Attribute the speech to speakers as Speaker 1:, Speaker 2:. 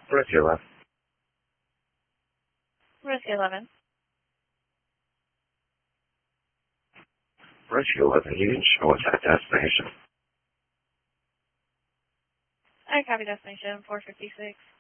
Speaker 1: Rescue 11.
Speaker 2: Rescue 11.
Speaker 1: Rescue 11, you didn't show us that destination.
Speaker 2: I copy destination 456.